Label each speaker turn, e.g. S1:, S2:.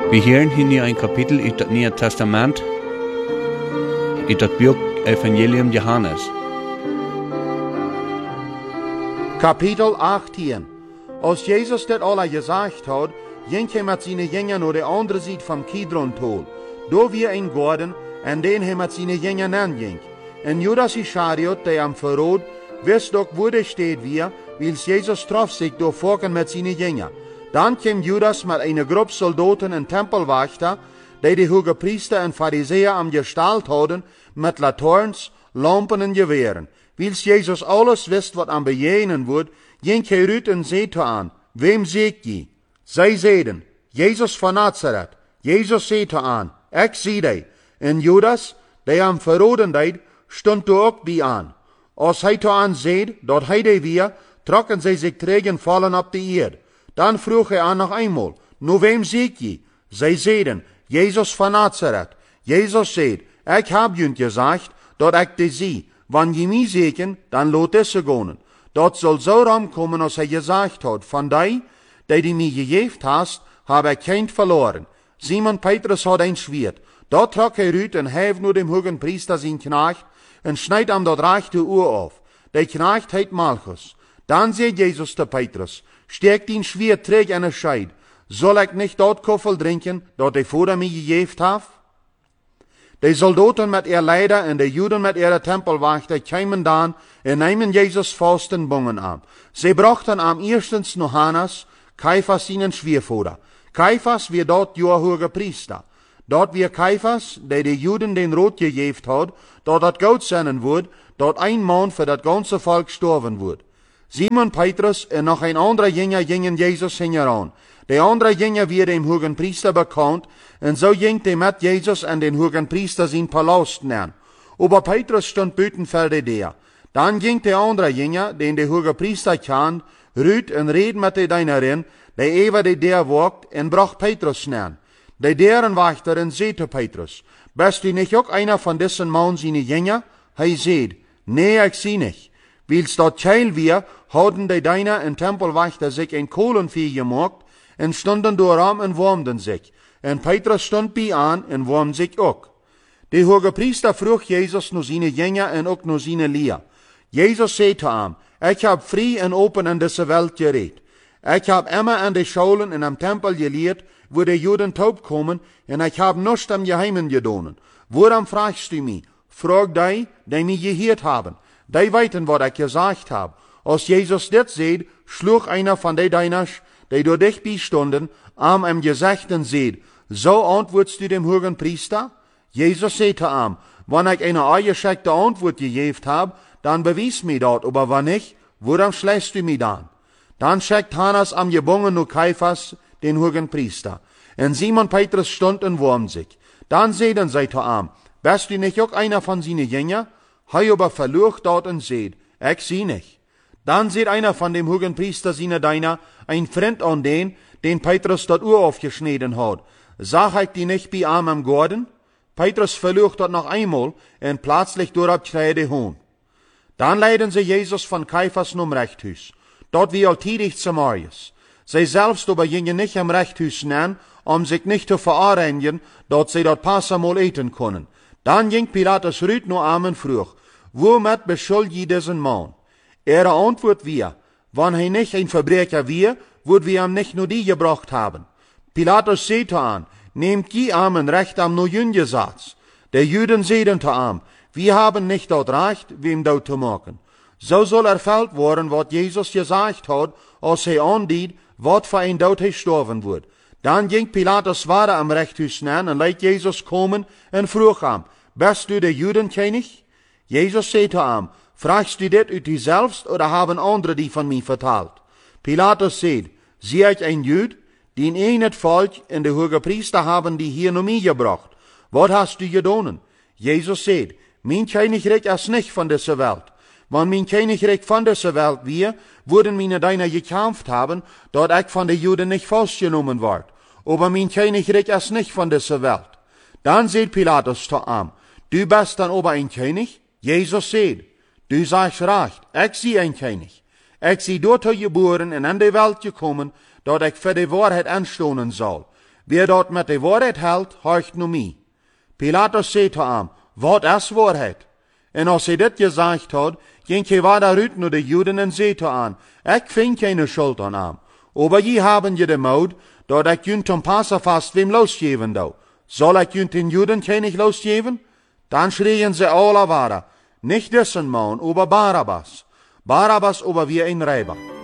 S1: Wir hören hier ein Kapitel in das Neue Testament, in das Buch Evangelium Johannes.
S2: Kapitel 18. Als Jesus dit alle gesagt had, ging hij met zijn jingen naar de andere zijde van Kidron-tol. Daar weer een garden, en den hij met zijn jingen aanging. En Judas Ischariot, die am verrood, wist ook wo de steed weer, wils Jesus trof zich door volken met zijn jingen. Dan kwam Judas met een groep soldaten en tempelwachter, die de hoge priester en fariseer am gestalt hadden, met latorns, lampen en geweren. Wils Jesus alles wist wat am bejenen wordt, ging hij uit en zei te aan, wem zeekt je? Zij zeiden, Jezus van Nazareth. Jezus zei te aan, ik zie die. En Judas, die am verroden deed, stond er ook bij aan. Als hij te aan zei, dat hij die weer, trokken zij zich terug en vallen op de eerd. Dan vroeg hij aan nog eenmaal, nu wem zeekt je? Zij zeiden, Jezus van Nazareth. Jezus zei, ik heb jullie gezegd, dat ik die zie. Wanneer je mij zeken, dan laat deze gaan. Dat zal zo ramkomen als hij gezegd had, van die mij gegeven hast, heb ik geen verloren. Simon Petrus had een zwaard. Dat trok hij uit en heeft nu dem hogen priester zijn knecht en snijdt hem dat rechte oor af. De knecht heet Malchus. Dan zei Jezus te Petrus, steek die zwaard terug in de scheid. Zal ik niet dat koffel drinken, dat de Vader mij gegeven heeft? De soldaten met ihr leider en de Juden met ihre tempelwachter kwamen dan en namen Jezus vast en bongen aan. Ze brachten am eerstens nog Hannas, Caiphas zijn schwiegervader. Caiphas weer dat hoge priester. Dat weer Caiphas, die de Juden den Rot gegeven had, dat het goud zijn wordt, dat een man voor dat ganze volk sterven wordt. Simon Petrus en nog een andere Jünger gingen Jezus hinteraan. De andere Jünger weer dem hogen priester bekannt, en zo ging hij met Jezus en den hogen priester zijn palast neer. Aber Petrus stond buiten voor de deur. Dan ging de andere Jünger, den de hoge priester kent, ruut en reed met de dienarin, die over de deur wacht, en bracht Petrus neer. De deurenwachterin zei te Petrus, bist du niet ook einer van diesen man zijn Jünger? Hij zei, nee, ik zie niet. Wils dat keil weer, hadden de diener en tempelwachter zich een kolenvuur gemaakt, en stonden door hem en warmden zich. En Petrus stond bij aan en warmde zich ook. De hoge priester vroeg Jezus naar zijn Jünger en ook naar zijn leer. Jezus zei te hem, ik heb vrij en open in deze wereld gereed. Ik heb immer aan de scholen en am tempel geleerd, wo de Juden taub komen, en ik heb nichts am Geheimen gedaan. Waarom fragst du mij? Frag die mij gehoord hebben. Die weten wat ik gezegd heb. Als Jezus dit zei, sloeg einer van de dieners, die door dichtbij stonden, am hem gezegd en zei, zo antwoordst du dem hogen priester? Jezus zei te hem, wanneer ik een eingeschikte antwoord gegeven heb, dan bewijs mij dat, aber wanneer niet, waarom schlägst du mij dan? Dan schickt Hannas am gebongen naar Caiphas, den hogen priester. En Simon Petrus stond en warmde zich. Dan zeiden zij te hem, bist du niet ook einer van zijn Jünger? Hij aber verloog dat en zei, ik zie niet. Dan zei einer van dem hogen priester zijn diener, een vriend aan den Petrus dat oor afgesneden had. Zag ik die niet bij hem am garden? Petrus verloog dat nog eenmaal en plötzlich doorop schreide de hoon. Dan leidden ze Jezus van Caiphas naar rechthuis. Dat wie altiedig Samarius. Zij zelfs aber gingen niet am rechthuis neer, om zich niet te veroorenigen, dat zij dat passamal eten konden. Dan ging Pilatus ruit naar hem en vroeg, womit beschuldigt je deze man? Ihre antwoord weer, wanneer hij niet een verbrecher weer, woord we hem niet naar die gebracht hebben. Pilatus zei te hem, neemt je hem een recht am naar jullie gezet. De Juden zeiden te hem, we hebben niet dat recht, wem dood te maken. Zo zal ervuld worden wat Jezus gezegd had, als hij aandiet, wat voor een dood hij sterven wordt. Dan ging Pilatus verder am rechthuis neer en liet Jezus komen en vroeg hem, bist du de Judenkönig? Jezus zei te hem, fragst du dit uit jezelf, oder haben andere die van mij verteld? Pilatus zei, zie ik een Jud, die in het volk en de hoge priester hebben die hier naar mij gebracht. Wat hast du gedaan? Jezus zei, mijn koninkrijk is niet van deze wereld. Want mijn koninkrijk van deze wereld weer, worden mijn diener gekämpft hebben, dat ik van de Juden niet vastgenomen word. Aber mijn koninkrijk is niet van deze wereld. Dan zei Pilatus te hem, du bist dan aber een koning? Jezus zei, du sagst recht, ik zie een koning. Ik zie dort geboren en in de wereld gekomen, dat ik voor de waarheid aanstonen zal. Wer dort met de waarheid hält, horcht nu mij. Pilatus zei zu ihm, wat is waarheid? En als hij dit gezegd had, ging hij weiter naar de Juden en zei zu ihm, ik vind keine schuld aan hem. Aber je haben je de moed, dat ik jun zum Passafast wem losgeven dou. Soll ich jun den Juden keine losgeven? Dann schrien sie alle weiter, nicht dessen Mann, aber Barabbas. Barabbas aber wie ein Räuber.